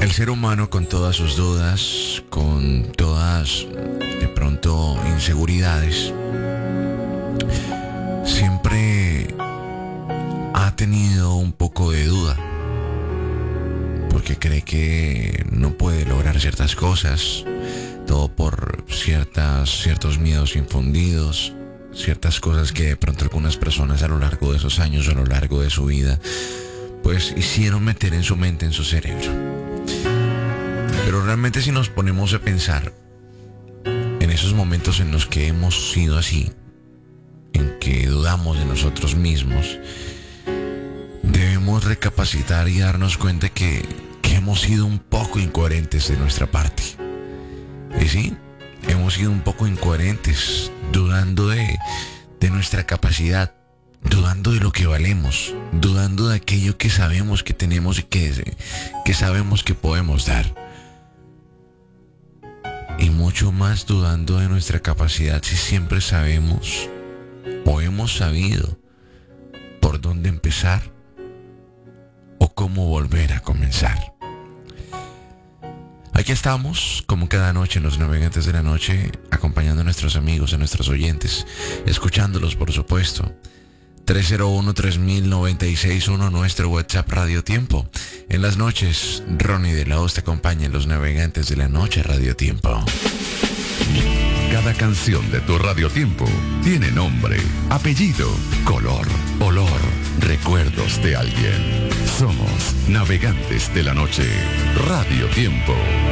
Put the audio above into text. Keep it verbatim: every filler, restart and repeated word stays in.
El ser humano, con todas sus dudas, con todas de pronto inseguridades, siempre ha tenido un poco de duda, porque cree que no puede lograr ciertas cosas, todo por ciertas, ciertos miedos infundidos, ciertas cosas que de pronto algunas personas a lo largo de esos años o a lo largo de su vida pues hicieron meter en su mente, en su cerebro. Pero realmente, si nos ponemos a pensar en esos momentos en los que hemos sido así, en que dudamos de nosotros mismos, debemos recapacitar y darnos cuenta que, que hemos sido un poco incoherentes de nuestra parte. Y sí, hemos sido un poco incoherentes, dudando de, de nuestra capacidad, dudando de lo que valemos, dudando de aquello que sabemos que tenemos y que, que sabemos que podemos dar. Y mucho más dudando de nuestra capacidad si siempre sabemos o hemos sabido por dónde empezar o cómo volver a comenzar. Aquí estamos, como cada noche, en Los Navegantes de la Noche, acompañando a nuestros amigos, a nuestros oyentes, escuchándolos, por supuesto. tres cero uno, tres mil, noventa y seis uno, nuestro WhatsApp Radio Tiempo. En las noches, Ronnie de la Hoz te acompaña en Los Navegantes de la Noche Radio Tiempo. Cada canción de tu Radio Tiempo tiene nombre, apellido, color, olor, recuerdos de alguien. Somos Navegantes de la Noche Radio Tiempo.